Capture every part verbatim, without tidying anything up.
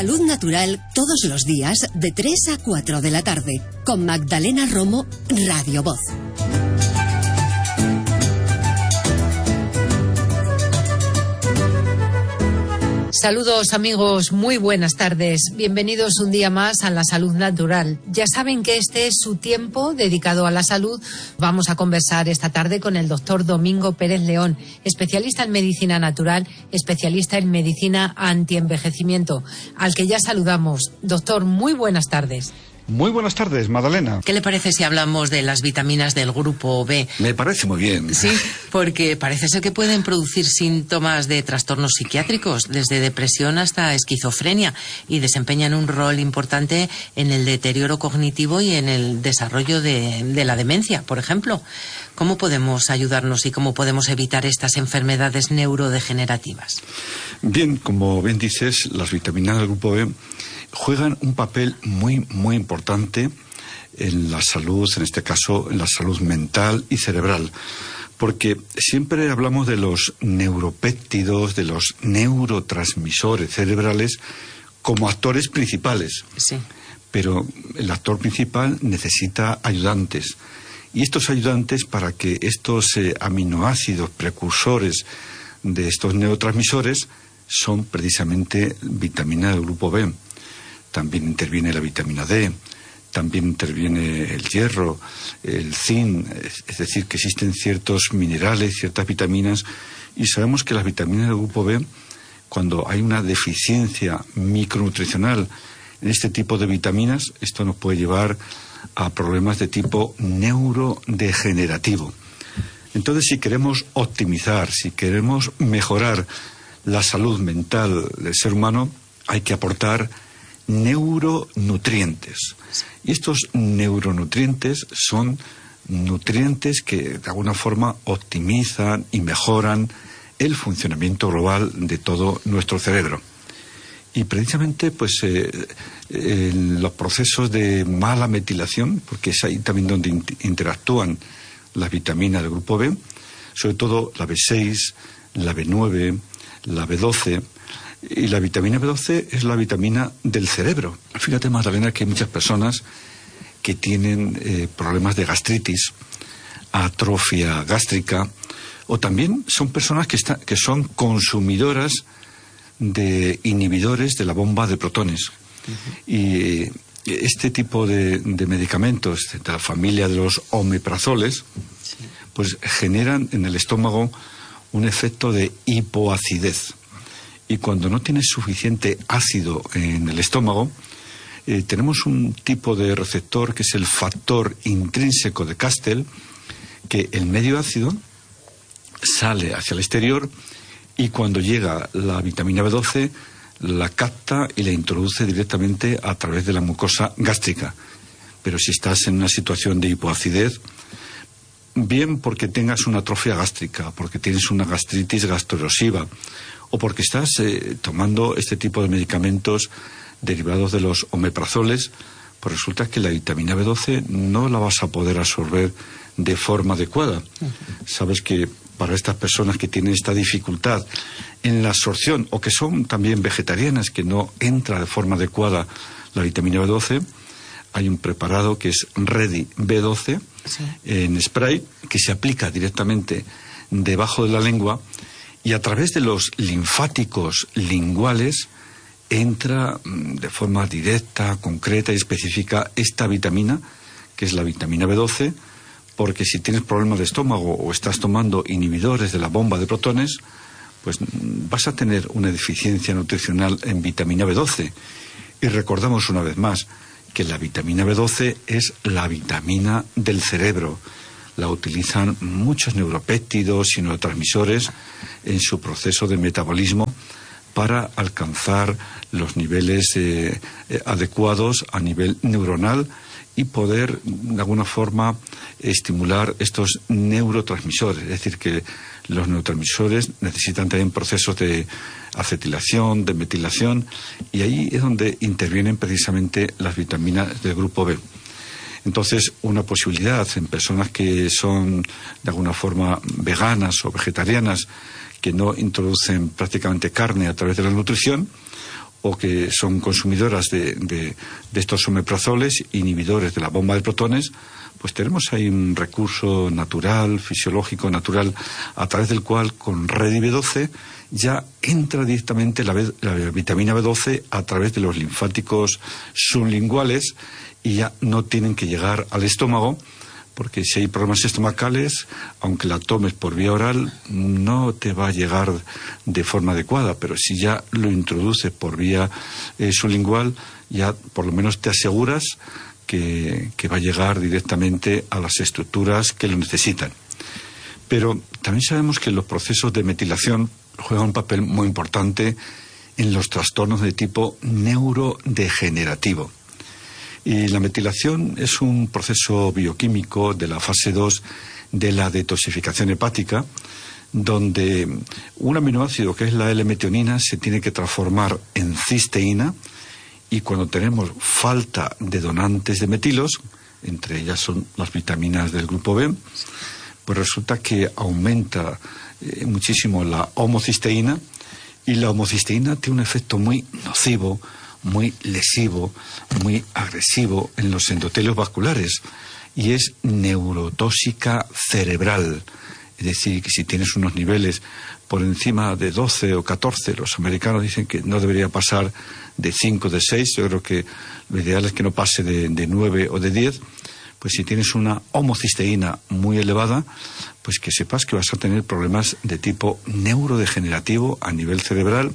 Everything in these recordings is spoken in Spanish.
Salud Natural todos los días de tres a cuatro de la tarde. Con Magdalena Romo, Radio Voz. Saludos amigos, muy buenas tardes. Bienvenidos un día más a la Salud Natural. Ya saben que este es su tiempo dedicado a la salud. Vamos a conversar esta tarde con el doctor Domingo Pérez León, especialista en medicina natural, especialista en medicina antienvejecimiento, al que ya saludamos. Doctor, muy buenas tardes. Muy buenas tardes, Magdalena. ¿Qué le parece si hablamos de las vitaminas del grupo B? Me parece muy bien. Sí, porque parece ser que pueden producir síntomas de trastornos psiquiátricos, desde depresión hasta esquizofrenia, y desempeñan un rol importante en el deterioro cognitivo y en el desarrollo de, de la demencia, por ejemplo. ¿Cómo podemos ayudarnos y cómo podemos evitar estas enfermedades neurodegenerativas? Bien, como bien dices, las vitaminas del grupo B juegan un papel muy, muy importante en la salud, en este caso, en la salud mental y cerebral. Porque siempre hablamos de los neuropéptidos, de los neurotransmisores cerebrales como actores principales. Sí. Pero el actor principal necesita ayudantes. Y estos ayudantes, para que estos eh, aminoácidos precursores de estos neurotransmisores, son precisamente vitaminas del grupo B. También interviene la vitamina D, también interviene el hierro, el zinc, es decir, que existen ciertos minerales, ciertas vitaminas, y sabemos que las vitaminas del grupo B, cuando hay una deficiencia micronutricional en este tipo de vitaminas, esto nos puede llevar a problemas de tipo neurodegenerativo. Entonces, si queremos optimizar, si queremos mejorar la salud mental del ser humano, hay que aportar neuronutrientes. Y estos neuronutrientes son nutrientes que de alguna forma optimizan y mejoran el funcionamiento global de todo nuestro cerebro. Y precisamente pues eh, en los procesos de mala metilación, porque es ahí también donde interactúan las vitaminas del grupo B, sobre todo la B seis, la B nueve, la B doce. Y la vitamina B doce es la vitamina del cerebro. Fíjate, Magdalena, que hay muchas personas que tienen eh, problemas de gastritis, atrofia gástrica, o también son personas que, está, que son consumidoras de inhibidores de la bomba de protones. Uh-huh. Y este tipo de, de medicamentos, de la familia de los omeprazoles, sí, pues generan en el estómago un efecto de hipoacidez. Y cuando no tienes suficiente ácido en el estómago, eh, tenemos un tipo de receptor que es el factor intrínseco de Castell, que el medio ácido sale hacia el exterior y cuando llega la vitamina B doce la capta y la introduce directamente a través de la mucosa gástrica. Pero si estás en una situación de hipoacidez, bien porque tengas una atrofia gástrica, porque tienes una gastritis gastroerosiva, o porque estás eh, tomando este tipo de medicamentos derivados de los omeprazoles, pues resulta que la vitamina B doce no la vas a poder absorber de forma adecuada. Uh-huh. Sabes que para estas personas que tienen esta dificultad en la absorción, o que son también vegetarianas, que no entra de forma adecuada la vitamina B doce, hay un preparado que es Ready B doce, sí, en spray, que se aplica directamente debajo de la lengua, y a través de los linfáticos linguales entra de forma directa, concreta y específica esta vitamina, que es la vitamina B doce, porque si tienes problemas de estómago o estás tomando inhibidores de la bomba de protones, pues vas a tener una deficiencia nutricional en vitamina B doce. Y recordamos una vez más que la vitamina B doce es la vitamina del cerebro. La utilizan muchos neuropéptidos y neurotransmisores en su proceso de metabolismo para alcanzar los niveles eh, eh, adecuados a nivel neuronal y poder de alguna forma estimular estos neurotransmisores. Es decir, que los neurotransmisores necesitan también procesos de acetilación, de metilación, y ahí es donde intervienen precisamente las vitaminas del grupo B. Entonces, una posibilidad en personas que son de alguna forma veganas o vegetarianas, que no introducen prácticamente carne a través de la nutrición, o que son consumidoras de, de, de estos omeprazoles, inhibidores de la bomba de protones, pues tenemos ahí un recurso natural, fisiológico, natural, a través del cual con Redi B doce ya entra directamente la, B, la vitamina B doce a través de los linfáticos sublinguales y ya no tienen que llegar al estómago, porque si hay problemas estomacales, aunque la tomes por vía oral, no te va a llegar de forma adecuada, pero si ya lo introduces por vía eh, sublingual, ya por lo menos te aseguras que, que va a llegar directamente a las estructuras que lo necesitan. Pero también sabemos que los procesos de metilación juegan un papel muy importante en los trastornos de tipo neurodegenerativo. Y la metilación es un proceso bioquímico de la fase dos de la detoxificación hepática, donde un aminoácido que es la L-metionina se tiene que transformar en cisteína, y cuando tenemos falta de donantes de metilos, entre ellas son las vitaminas del grupo B, pues resulta que aumenta eh, muchísimo la homocisteína, y la homocisteína tiene un efecto muy nocivo, muy lesivo, muy agresivo en los endotelios vasculares, y es neurotóxica cerebral. Es decir, que si tienes unos niveles por encima de doce o catorce, los americanos dicen que no debería pasar de cinco, de seis, yo creo que lo ideal es que no pase de, de nueve o de diez, pues si tienes una homocisteína muy elevada, pues que sepas que vas a tener problemas de tipo neurodegenerativo a nivel cerebral.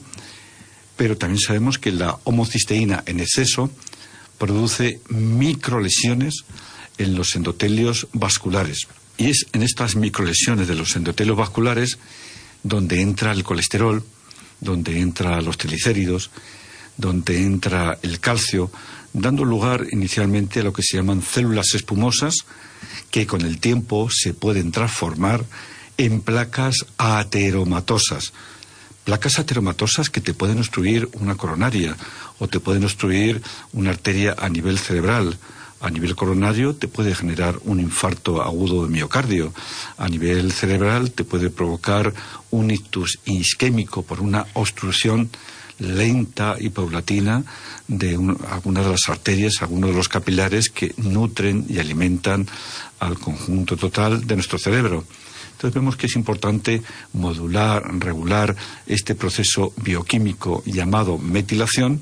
Pero también sabemos que la homocisteína en exceso produce microlesiones en los endotelios vasculares. Y es en estas microlesiones de los endotelios vasculares donde entra el colesterol, donde entran los triglicéridos, donde entra el calcio, dando lugar inicialmente a lo que se llaman células espumosas, que con el tiempo se pueden transformar en placas ateromatosas. Placas ateromatosas que te pueden obstruir una coronaria o te pueden obstruir una arteria a nivel cerebral. A nivel coronario te puede generar un infarto agudo de miocardio. A nivel cerebral te puede provocar un ictus isquémico por una obstrucción lenta y paulatina de un, algunas de las arterias, algunos de los capilares que nutren y alimentan al conjunto total de nuestro cerebro. Entonces vemos que es importante modular, regular este proceso bioquímico llamado metilación,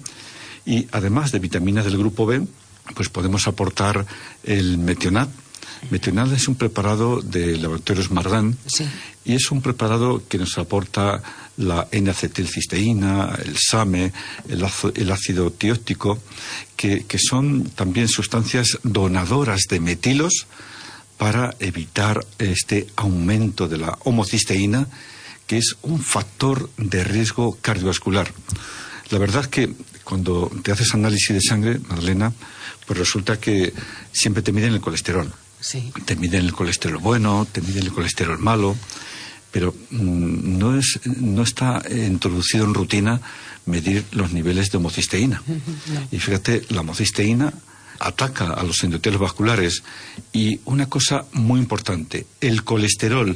y además de vitaminas del grupo B, pues podemos aportar el metionat. Metionat es un preparado de Laboratorios Mardan, sí, y es un preparado que nos aporta la N-acetilcisteína, el SAMe, el, el ácido tióctico, que, que son también sustancias donadoras de metilos para evitar este aumento de la homocisteína, que es un factor de riesgo cardiovascular. La verdad es que cuando te haces análisis de sangre, Madalena, pues resulta que siempre te miden el colesterol. Sí. Te miden el colesterol bueno, te miden el colesterol malo, pero mmm, no es, no está introducido en rutina medir los niveles de homocisteína. No. Y fíjate, la homocisteína ataca a los endotelios vasculares, y una cosa muy importante, el colesterol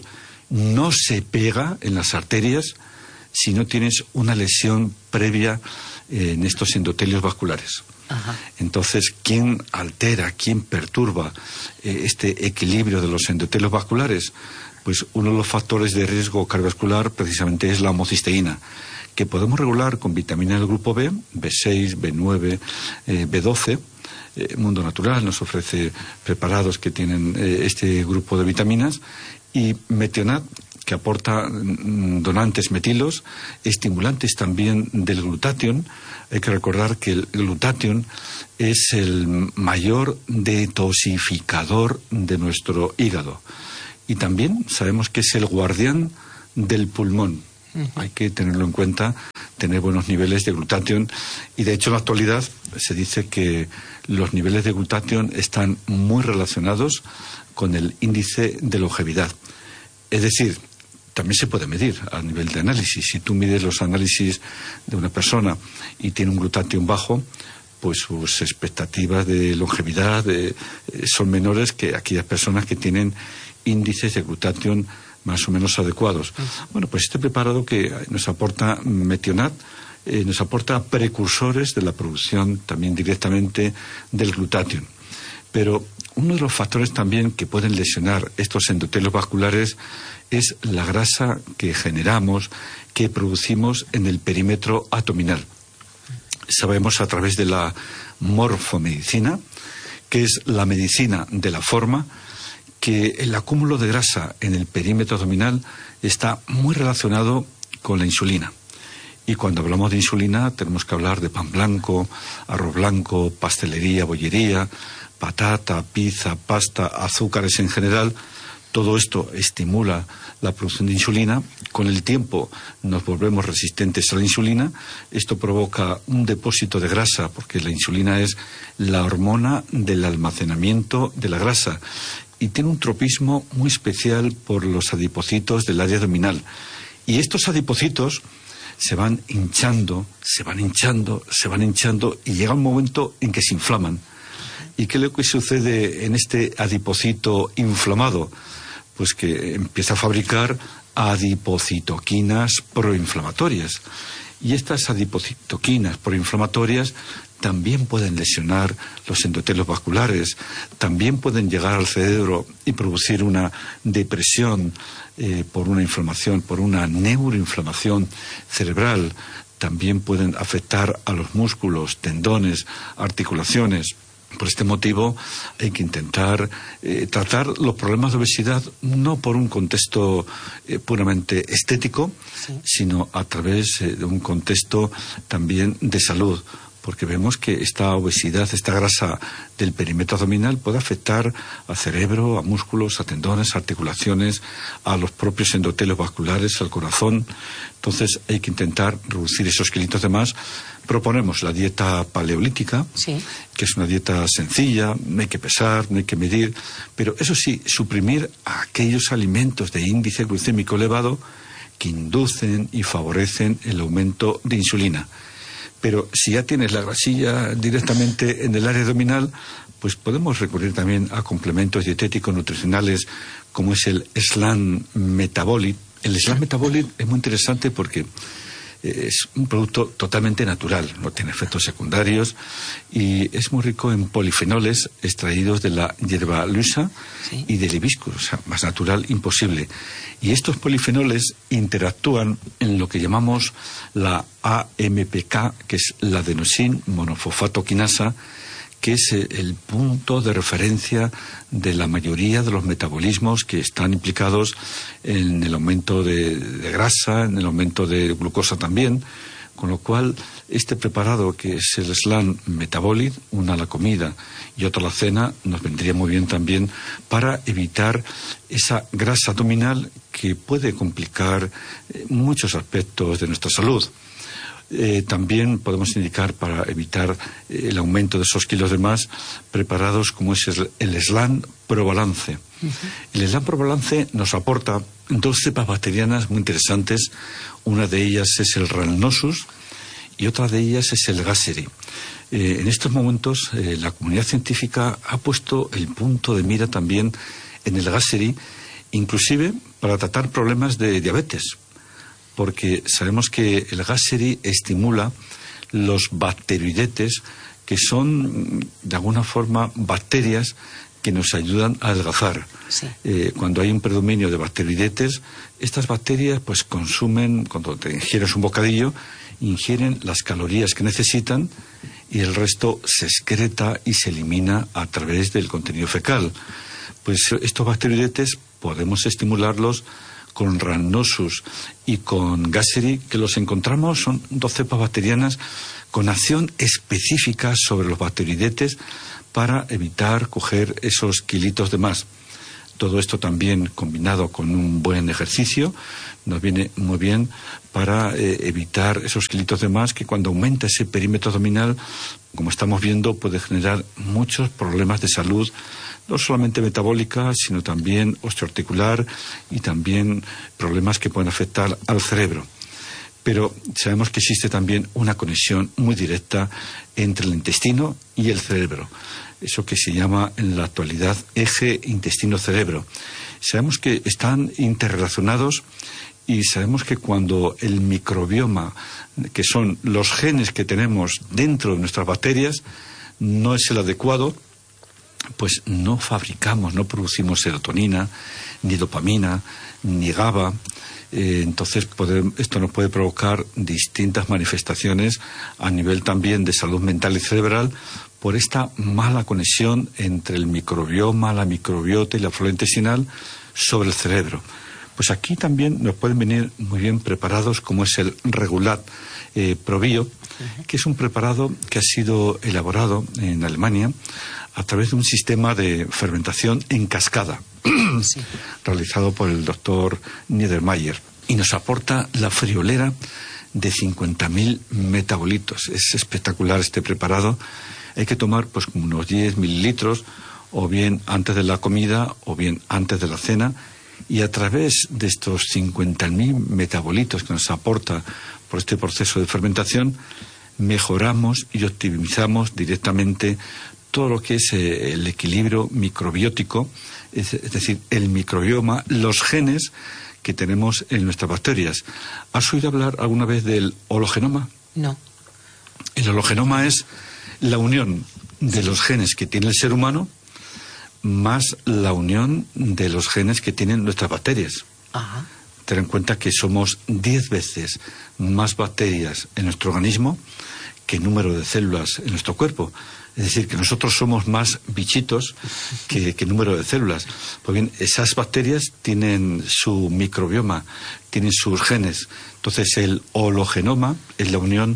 no se pega en las arterias si no tienes una lesión previa eh, en estos endotelios vasculares. Ajá. Entonces, ¿quién altera, quién perturba eh, este equilibrio de los endotelios vasculares? Pues uno de los factores de riesgo cardiovascular precisamente es la homocisteína, que podemos regular con vitamina del grupo B, B seis, B nueve, eh, B doce. Eh, Mundo Natural nos ofrece preparados que tienen eh, este grupo de vitaminas, y metionat, que aporta mm, donantes metilos, estimulantes también del glutatión. Hay que recordar que el glutatión es el mayor detoxificador de nuestro hígado, y también sabemos que es el guardián del pulmón. Uh-huh. Hay que tenerlo en cuenta, tener buenos niveles de glutatión, y de hecho en la actualidad se dice que los niveles de glutatión están muy relacionados con el índice de longevidad. Es decir, también se puede medir a nivel de análisis. Si tú mides los análisis de una persona y tiene un glutatión bajo, pues sus expectativas de longevidad de, eh, son menores que aquellas personas que tienen índices de glutatión más o menos adecuados. Bueno, pues este preparado que nos aporta metionat eh, nos aporta precursores de la producción también directamente del glutatión. Pero uno de los factores también que pueden lesionar estos endotelios vasculares es la grasa que generamos, que producimos en el perímetro abdominal. Sabemos a través de la morfomedicina, que es la medicina de la forma, que el acúmulo de grasa en el perímetro abdominal está muy relacionado con la insulina. Y cuando hablamos de insulina tenemos que hablar de pan blanco, arroz blanco, pastelería, bollería, patata, pizza, pasta, azúcares en general. Todo esto estimula la producción de insulina. Con el tiempo nos volvemos resistentes a la insulina. Esto provoca un depósito de grasa, porque la insulina es la hormona del almacenamiento de la grasa y tiene un tropismo muy especial por los adipocitos del área abdominal. Y estos adipocitos se van hinchando, se van hinchando, se van hinchando y llega un momento en que se inflaman. ¿Y qué es lo que sucede en este adipocito inflamado? Pues que empieza a fabricar adipocitoquinas proinflamatorias. Y estas adipocitoquinas proinflamatorias también pueden lesionar los endotelios vasculares, también pueden llegar al cerebro y producir una depresión eh, por una inflamación, por una neuroinflamación cerebral. También pueden afectar a los músculos, tendones, articulaciones. Por este motivo hay que intentar eh, tratar los problemas de obesidad no por un contexto eh, puramente estético, sí, sino a través eh, de un contexto también de salud, porque vemos que esta obesidad, esta grasa del perímetro abdominal puede afectar al cerebro, a músculos, a tendones, a articulaciones, a los propios endotelios vasculares, al corazón. Entonces hay que intentar reducir esos kilitos de más. Proponemos la dieta paleolítica, sí, que es una dieta sencilla, no hay que pesar, no hay que medir, pero eso sí, suprimir aquellos alimentos de índice glucémico elevado que inducen y favorecen el aumento de insulina. Pero si ya tienes la grasilla directamente en el área abdominal, pues podemos recurrir también a complementos dietéticos nutricionales como es el Slan Metabolic. El Slan Metabolic es muy interesante porque es un producto totalmente natural, no tiene efectos secundarios y es muy rico en polifenoles extraídos de la hierba luisa, ¿sí?, y del hibiscus, o sea, más natural imposible. Y estos polifenoles interactúan en lo que llamamos la A M P K, que es la adenosin monofosfato quinasa, que es el punto de referencia de la mayoría de los metabolismos que están implicados en el aumento de, de grasa, en el aumento de glucosa también, con lo cual este preparado que es el Slan Metabolic, una a la comida y otra a la cena, nos vendría muy bien también para evitar esa grasa abdominal que puede complicar eh, muchos aspectos de nuestra salud. Eh, también podemos indicar para evitar eh, el aumento de esos kilos de más preparados como es el, el Slan Probalance. Uh-huh. El Slan Probalance nos aporta dos cepas bacterianas muy interesantes. Una de ellas es el Rhamnosus y otra de ellas es el Gasseri. Eh, en estos momentos eh, la comunidad científica ha puesto el punto de mira también en el Gasseri, inclusive para tratar problemas de diabetes, porque sabemos que el Gasseri estimula los bacteroidetes, que son de alguna forma bacterias que nos ayudan a adelgazar. Sí. Eh, cuando hay un predominio de bacteroidetes, estas bacterias pues consumen, cuando te ingieres un bocadillo, ingieren las calorías que necesitan y el resto se excreta y se elimina a través del contenido fecal. Pues estos bacteroidetes podemos estimularlos con Rhamnosus y con Gasseri, que los encontramos, son dos cepas bacterianas con acción específica sobre los bacteroidetes para evitar coger esos kilitos de más. Todo esto también combinado con un buen ejercicio nos viene muy bien para eh, evitar esos kilitos de más que cuando aumenta ese perímetro abdominal, como estamos viendo, puede generar muchos problemas de salud, no solamente metabólica, sino también osteoarticular y también problemas que pueden afectar al cerebro. Pero sabemos que existe también una conexión muy directa entre el intestino y el cerebro, eso que se llama en la actualidad eje intestino-cerebro. Sabemos que están interrelacionados y sabemos que cuando el microbioma, que son los genes que tenemos dentro de nuestras bacterias, no es el adecuado, pues no fabricamos, no producimos serotonina, ni dopamina, ni GABA. Eh, entonces puede, esto nos puede provocar distintas manifestaciones a nivel también de salud mental y cerebral por esta mala conexión entre el microbioma, la microbiota y la flora intestinal sobre el cerebro. Pues aquí también nos pueden venir muy bien preparados, como es el Regulat eh, Probio, que es un preparado que ha sido elaborado en Alemania a través de un sistema de fermentación en cascada, sí. realizado por el doctor Niedermayer, y nos aporta la friolera de cincuenta mil metabolitos. Es espectacular este preparado. Hay que tomar pues como unos diez mililitros, o bien antes de la comida, o bien antes de la cena, y a través de estos cincuenta mil metabolitos que nos aporta por este proceso de fermentación, mejoramos y optimizamos directamente todo lo que es eh, el equilibrio microbiótico, es, es decir, el microbioma, los genes que tenemos en nuestras bacterias. ¿Has oído hablar alguna vez del hologenoma? No. El hologenoma es la unión de los genes que tiene el ser humano más la unión de los genes que tienen nuestras bacterias. Ajá. Ten en cuenta que somos diez veces más bacterias en nuestro organismo que número de células en nuestro cuerpo. Es decir, que nosotros somos más bichitos que, que número de células. Pues bien, esas bacterias tienen su microbioma, tienen sus genes. Entonces, el hologenoma es la unión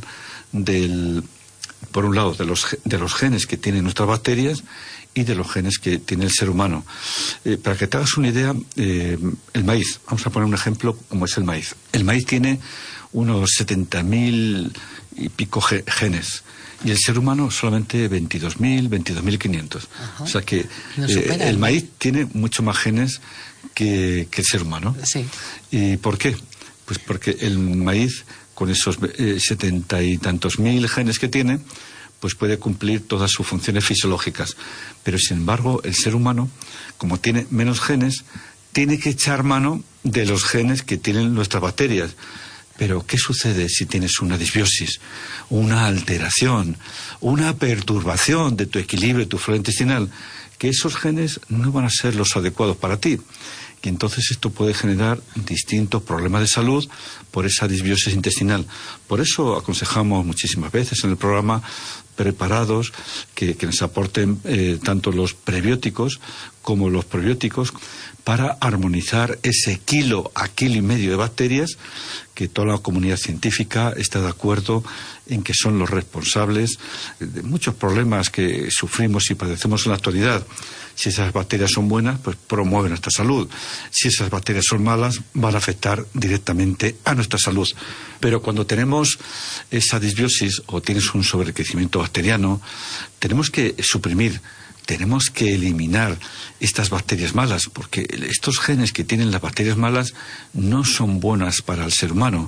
del, por un lado, de los, de los genes que tienen nuestras bacterias y de los genes que tiene el ser humano. Eh, para que te hagas una idea, eh, el maíz, vamos a poner un ejemplo como es el maíz. El maíz tiene unos setenta mil y pico genes, y el ser humano solamente veintidós mil, veintidós mil quinientos. O sea que eh, el maíz tiene mucho más genes que, que el ser humano. Sí. ¿Y por qué? Pues porque el maíz, con esos eh, setenta y tantos mil genes que tiene, pues puede cumplir todas sus funciones fisiológicas. Pero, sin embargo, el ser humano, como tiene menos genes, tiene que echar mano de los genes que tienen nuestras bacterias. Pero, ¿qué sucede si tienes una disbiosis, una alteración, una perturbación de tu equilibrio, de tu flora intestinal? Que esos genes no van a ser los adecuados para ti. Y entonces esto puede generar distintos problemas de salud por esa disbiosis intestinal. Por eso aconsejamos muchísimas veces en el programa preparados que, que nos aporten eh, tanto los prebióticos como los probióticos para armonizar ese kilo a kilo y medio de bacterias que toda la comunidad científica está de acuerdo en que son los responsables de muchos problemas que sufrimos y padecemos en la actualidad. Si esas bacterias son buenas, pues promueven nuestra salud. Si esas bacterias son malas, van a afectar directamente a nuestra salud. Pero cuando tenemos esa disbiosis o tienes un sobrecrecimiento bacteriano, tenemos que suprimir, tenemos que eliminar estas bacterias malas, porque estos genes que tienen las bacterias malas no son buenas para el ser humano.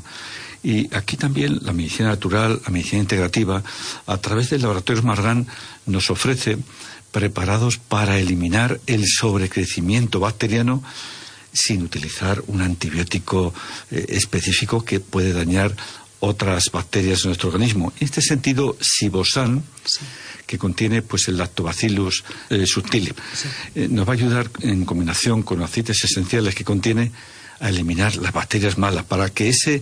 Y aquí también la medicina natural, la medicina integrativa, a través del laboratorio Margan, nos ofrece preparados para eliminar el sobrecrecimiento bacteriano sin utilizar un antibiótico eh, específico que puede dañar otras bacterias de nuestro organismo. En este sentido, Sibosan, sí, que contiene pues el Lactobacillus eh, subtilis, sí, eh, nos va a ayudar en combinación con aceites esenciales que contiene a eliminar las bacterias malas para que ese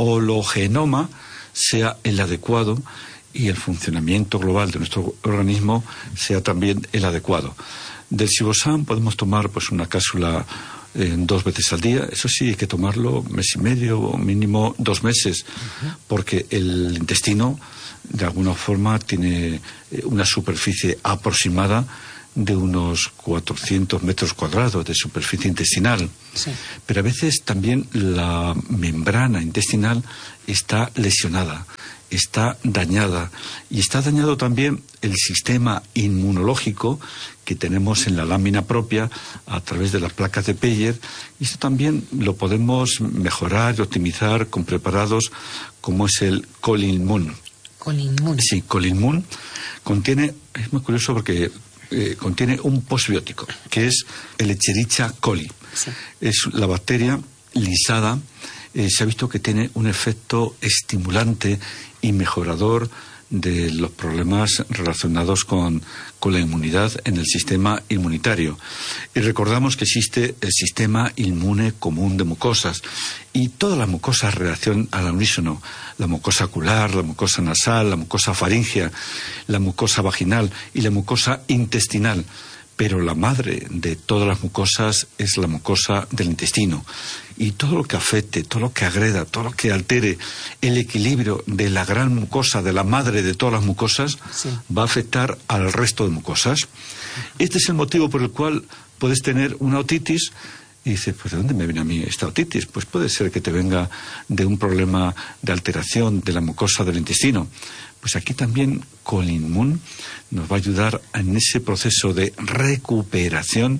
hologenoma sea el adecuado y el funcionamiento global de nuestro organismo sea también el adecuado. Del Sibosan podemos tomar pues una cápsula eh, dos veces al día. Eso sí, hay que tomarlo mes y medio o mínimo dos meses, uh-huh, porque el intestino de alguna forma tiene eh, una superficie aproximada de unos cuatrocientos metros cuadrados de superficie intestinal. Sí. Pero a veces también la membrana intestinal está lesionada, está dañada, y está dañado también el sistema inmunológico que tenemos en la lámina propia a través de las placas de Peyer, y esto también lo podemos mejorar y optimizar con preparados como es el Colinmun. Colinmun. Sí, Colinmun contiene, es muy curioso porque eh, contiene un posbiótico, que es el Escherichia coli. Sí. Es la bacteria lisada eh, se ha visto que tiene un efecto estimulante y mejorador de los problemas relacionados con, con la inmunidad en el sistema inmunitario. Y recordamos que existe el sistema inmune común de mucosas, y todas las mucosas reaccionan al unísono: la mucosa ocular, la mucosa nasal, la mucosa faríngea, la mucosa vaginal y la mucosa intestinal. Pero la madre de todas las mucosas es la mucosa del intestino. Y todo lo que afecte, todo lo que agreda, todo lo que altere el equilibrio de la gran mucosa, de la madre de todas las mucosas, sí, va a afectar al resto de mucosas. Este es el motivo por el cual puedes tener una otitis y dices, pues ¿de dónde me viene a mí esta otitis? Pues puede ser que te venga de un problema de alteración de la mucosa del intestino. Pues aquí también Colinmun nos va a ayudar en ese proceso de recuperación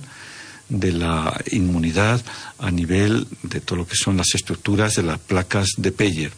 de la inmunidad a nivel de todo lo que son las estructuras de las placas de Peyer.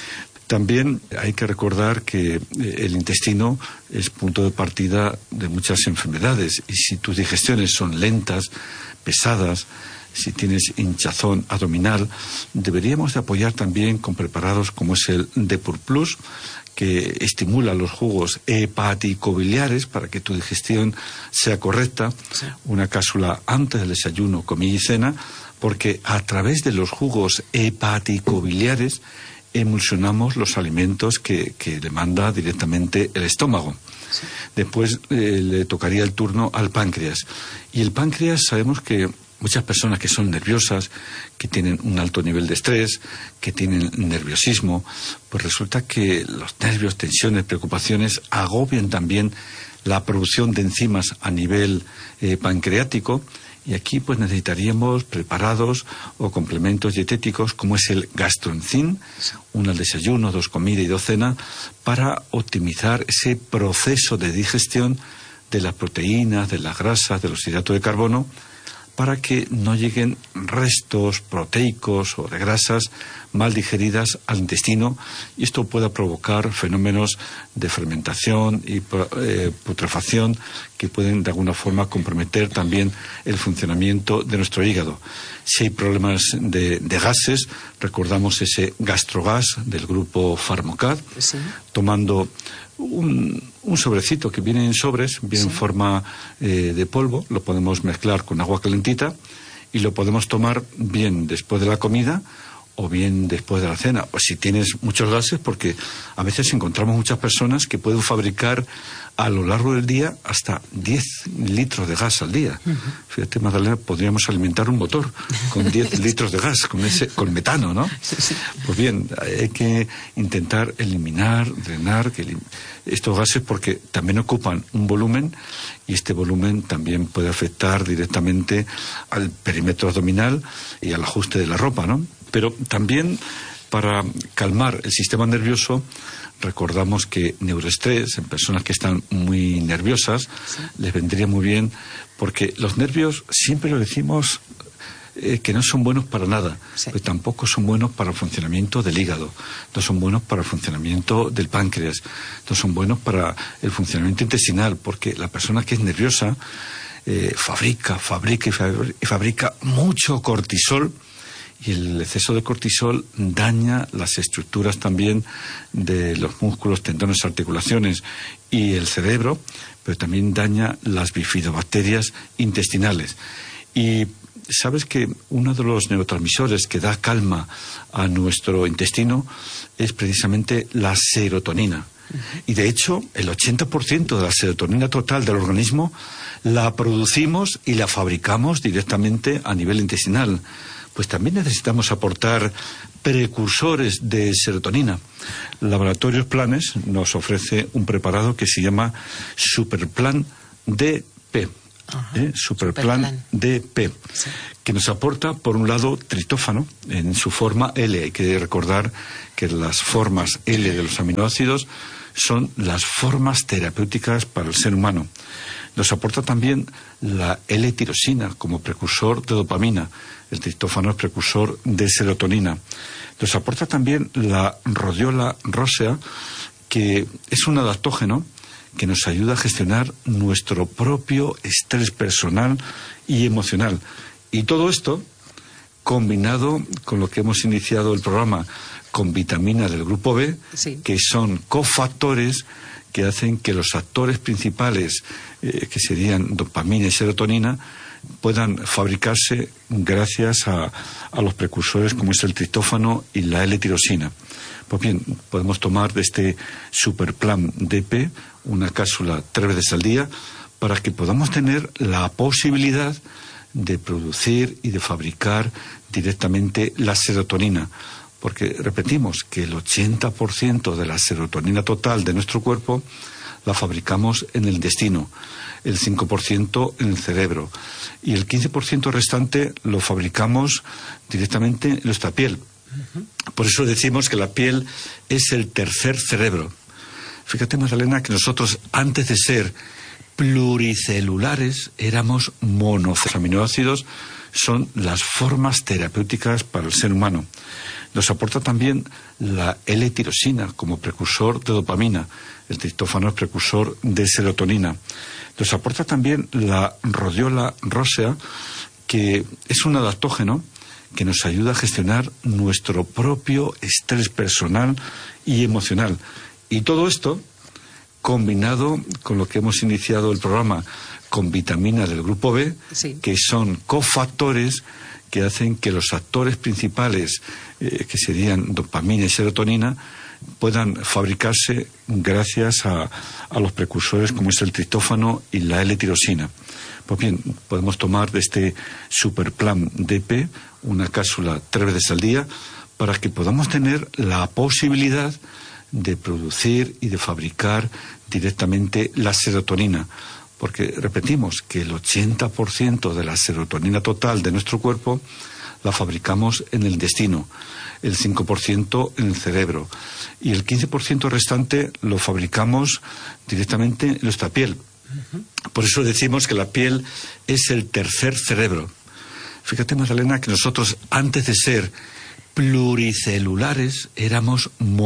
También hay que recordar que el intestino es punto de partida de muchas enfermedades, y si tus digestiones son lentas, pesadas, si tienes hinchazón abdominal, deberíamos de apoyar también con preparados como es el Depur Plus, que estimula los jugos hepático-biliares para que tu digestión sea correcta, sí, una cápsula antes del desayuno, comida y cena, porque a través de los jugos hepático-biliares emulsionamos los alimentos que, que demanda directamente el estómago. Sí. Después eh, le tocaría el turno al páncreas. Y el páncreas, sabemos que muchas personas que son nerviosas, que tienen un alto nivel de estrés, que tienen nerviosismo, pues resulta que los nervios, tensiones, preocupaciones agobian también la producción de enzimas a nivel eh, pancreático, y aquí pues necesitaríamos preparados o complementos dietéticos como es el gastroenzim, uno al desayuno, dos comida y dos cena, para optimizar ese proceso de digestión de las proteínas, de las grasas, de los hidratos de carbono, para que no lleguen restos proteicos o de grasas mal digeridas al intestino, y esto pueda provocar fenómenos de fermentación y eh, putrefacción que pueden de alguna forma comprometer también el funcionamiento de nuestro hígado. Si hay problemas de, de gases, recordamos ese gastrogas del grupo Pharmacad, sí, tomando Un, un sobrecito que viene en sobres, viene, sí, en forma eh, de polvo, lo podemos mezclar con agua calentita y lo podemos tomar bien después de la comida o bien después de la cena. O si tienes muchos gases, porque a veces encontramos muchas personas que pueden fabricar a lo largo del día hasta diez litros de gas al día. Uh-huh. Fíjate, Magdalena, podríamos alimentar un motor con diez litros de gas, con ese, con metano, ¿no? Sí, sí. Pues bien, hay que intentar eliminar, drenar que elim- estos gases, porque también ocupan un volumen, y este volumen también puede afectar directamente al perímetro abdominal y al ajuste de la ropa, ¿no? Pero también para calmar el sistema nervioso, recordamos que neuroestrés en personas que están muy nerviosas, sí, les vendría muy bien, porque los nervios, siempre lo decimos, eh, que no son buenos para nada, sí, pero tampoco son buenos para el funcionamiento del hígado, no son buenos para el funcionamiento del páncreas, no son buenos para el funcionamiento intestinal, porque la persona que es nerviosa eh, fabrica, fabrica y fabrica, y fabrica mucho cortisol, y el exceso de cortisol daña las estructuras también de los músculos, tendones, articulaciones y el cerebro, pero también daña las bifidobacterias intestinales. Y sabes que uno de los neurotransmisores que da calma a nuestro intestino es precisamente la serotonina. Y de hecho, el ochenta por ciento de la serotonina total del organismo la producimos y la fabricamos directamente a nivel intestinal. Pues también necesitamos aportar precursores de serotonina. Laboratorios Planes nos ofrece un preparado que se llama Superplan D P. ¿eh? Superplan, Superplan D P, sí, que nos aporta, por un lado, triptófano en su forma L. Hay que recordar que las formas L de los aminoácidos son las formas terapéuticas para el ser humano. Nos aporta también la L-tirosina como precursor de dopamina. El triptófano es precursor de serotonina. Nos aporta también la Rhodiola rosea, que es un adaptógeno que nos ayuda a gestionar nuestro propio estrés personal y emocional. Y todo esto combinado con lo que hemos iniciado el programa con vitaminas del grupo B, sí. que son cofactores que hacen que los actores principales, eh, que serían dopamina y serotonina, puedan fabricarse gracias a, a los precursores como es el triptófano y la L-tirosina. Pues bien, podemos tomar de este Superplan D P una cápsula tres veces al día para que podamos tener la posibilidad de producir y de fabricar directamente la serotonina. Porque repetimos que el ochenta por ciento de la serotonina total de nuestro cuerpo la fabricamos en el intestino, el cinco por ciento en el cerebro y el quince por ciento restante lo fabricamos directamente en nuestra piel. Por eso decimos que la piel es el tercer cerebro. Fíjate, Magdalena, que nosotros antes de ser pluricelulares éramos monocelulares. Los aminoácidos son las formas terapéuticas para el ser humano. Nos aporta también la L-tirosina como precursor de dopamina. El triptófano es precursor de serotonina. Nos aporta también la rhodiola rosea, que es un adaptógeno que nos ayuda a gestionar nuestro propio estrés personal y emocional. Y todo esto, combinado con lo que hemos iniciado el programa con vitaminas del grupo B, sí. que son cofactores que hacen que los actores principales, eh, que serían dopamina y serotonina, puedan fabricarse gracias a, a los precursores como es el triptófano y la L-tirosina. Pues bien, podemos tomar de este Superplan D P una cápsula tres veces al día para que podamos tener la posibilidad de producir y de fabricar directamente la serotonina. Porque repetimos que el ochenta por ciento de la serotonina total de nuestro cuerpo la fabricamos en el intestino, el cinco por ciento en el cerebro y el quince por ciento restante lo fabricamos directamente en nuestra piel. Por eso decimos que la piel es el tercer cerebro. Fíjate, Magdalena, que nosotros antes de ser pluricelulares éramos